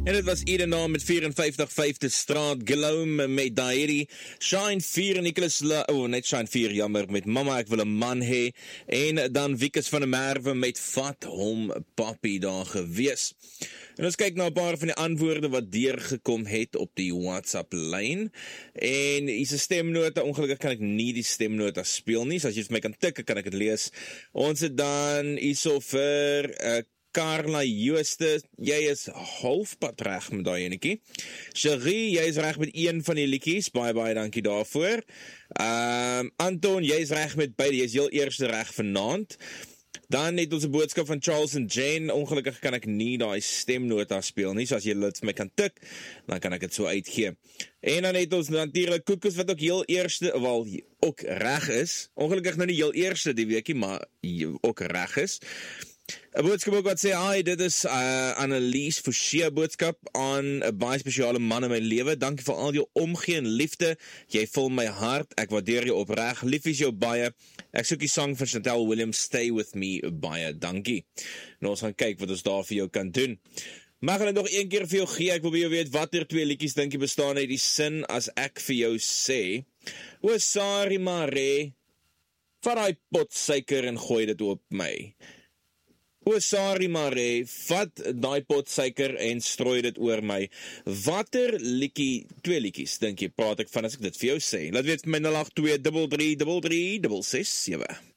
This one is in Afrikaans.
En dit was Eden Naam met 54 5de Straat, Guillaume met Dairi, Shine 4, Nicholas, net Shine 4, jammer, met Mama, ek wil 'n man hê, en dan Wikus van der Merwe met Vat hom papi daar gewees. En ons kyk na 'n paar van die antwoorde wat deurgekom het op die WhatsApp-lyn, en hier's 'n stemnota, ongelukkig kan ek nie die stemnota speel nie, so as jy vir my kan tik, kan ek dit lees. Ons het dan hierso vir Carla Jooste, jy is halfpad reg met daai enetjie. Cherie, jy is reg met een van die liedjies, baie dankie daarvoor. Anton, jy is reg met beide, jy is heel eerste reg vanaand. Dan het ons 'n boodskap van Charles en Jane, ongelukkig kan ek nie daai stemnota speel nie, so as jy dit vir my kan tik, dan kan ek dit so uitgee. En dan het ons natuurlik Koekos wat ook heel eerste, wel, ook reg is, ongelukkig nou nie heel eerste die weekie, maar ook reg is. 'n boodskap ook wat sê, hi, dit is Annelies Forshee boodskap aan 'n baie spesiale man in my lewe. Dankie vir al jou omgee en liefde. Jy vul my hart. Ek waardeer jou opreg. Lief is jou baie. Ek soek die sang van Chantel Williams, Stay With Me, baie dankie. Nou ons gaan kyk wat ons daar vir jou kan doen. Mag ek nog een keer vir jou gee? Ek wil by jou weet, watter twee liedjies dink jy bestaan uit die sin as ek vir jou sê, o, sorry Mare, vat daai pot suiker en gooi dit op my. O, sorry Mare, vat daai pot suiker en strooi dit oor my. Watter liedjie, twee liedjies, dink jy, praat ek van as ek dit vir jou sê? Laat weet my 082 33 33 667.